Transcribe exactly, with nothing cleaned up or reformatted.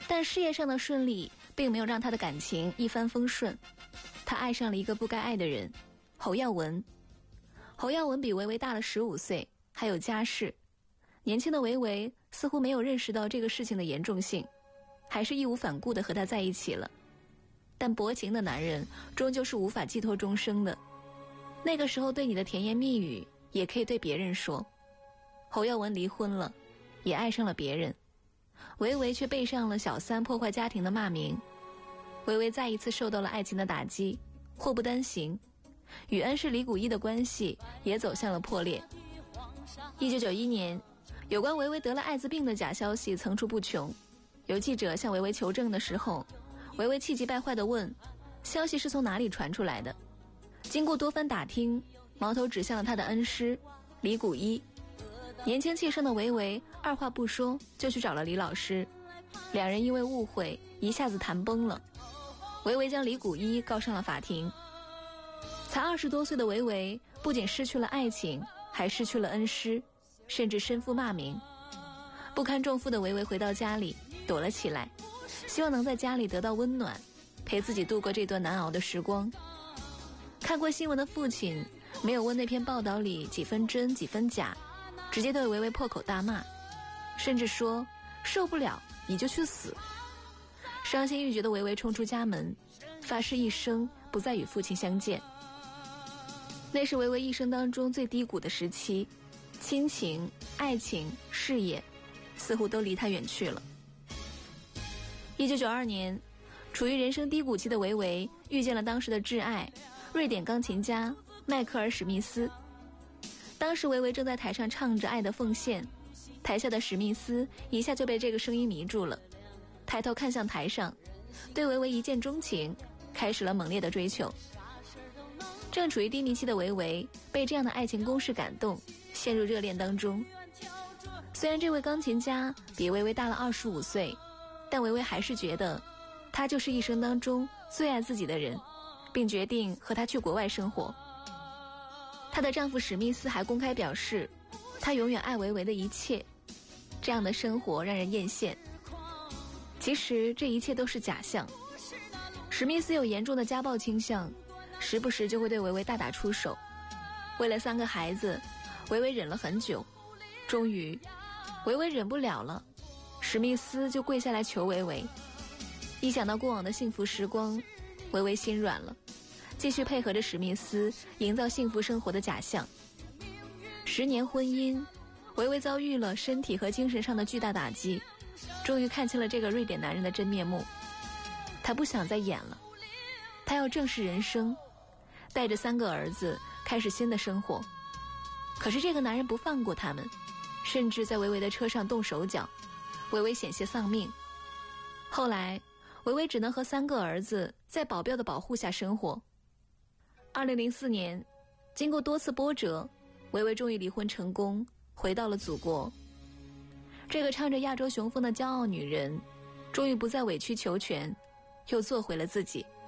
但事业上的顺利并没有让他的感情一帆风顺，他爱上了一个不该爱的人，侯耀文。侯耀文比维维大了十五岁，还有家室。年轻的维维似乎没有认识到这个事情的严重性，还是义无反顾地和他在一起了。但薄情的男人终究是无法寄托终生的，那个时候对你的甜言蜜语也可以对别人说。侯耀文离婚了，也爱上了别人，维维却背上了小三破坏家庭的骂名。维维再一次受到了爱情的打击，祸不单行，与恩师李谷一的关系也走向了破裂。一九九一年，有关维维得了艾滋病的假消息层出不穷，有记者向维维求证的时候，维维气急败坏地问，消息是从哪里传出来的？经过多番打听，矛头指向了他的恩师李谷一。年轻气盛的维维二话不说就去找了李老师，两人因为误会一下子谈崩了。维维将李谷一告上了法庭。才二十多岁的维维不仅失去了爱情，还失去了恩师，甚至身负骂名。不堪重负的维维回到家里躲了起来，希望能在家里得到温暖，陪自己度过这段难熬的时光。看过新闻的父亲没有问那篇报道里几分真几分假，直接对维维破口大骂，甚至说受不了你就去死。伤心欲绝的维维冲出家门，发誓一生不再与父亲相见。那是维维一生当中最低谷的时期，亲情、爱情、事业似乎都离他远去了。一九九二年，处于人生低谷期的维维遇见了当时的挚爱，瑞典钢琴家迈克尔·史密斯。当时维维正在台上唱着《爱的奉献》，台下的史密斯一下就被这个声音迷住了，抬头看向台上，对维维一见钟情，开始了猛烈的追求。正处于低迷期的维维被这样的爱情攻势感动，陷入热恋当中。虽然这位钢琴家比维维大了二十五岁，但维维还是觉得他就是一生当中最爱自己的人，并决定和他去国外生活。她的丈夫史密斯还公开表示，他永远爱维维的一切，这样的生活让人艳羡。其实这一切都是假象。史密斯有严重的家暴倾向，时不时就会对维维大打出手。为了三个孩子，维维忍了很久，终于维维忍不了了，史密斯就跪下来求维维。一想到过往的幸福时光，维维心软了，继续配合着史密斯营造幸福生活的假象。十年婚姻，维维遭遇了身体和精神上的巨大打击，终于看清了这个瑞典男人的真面目。他不想再演了，他要正视人生，带着三个儿子开始新的生活。可是这个男人不放过他们，甚至在维维的车上动手脚，维维险些丧命。后来维维只能和三个儿子在保镖的保护下生活。二零零四年，经过多次波折，维维终于离婚成功，回到了祖国。这个唱着亚洲雄风的骄傲女人，终于不再委曲求全，又做回了自己。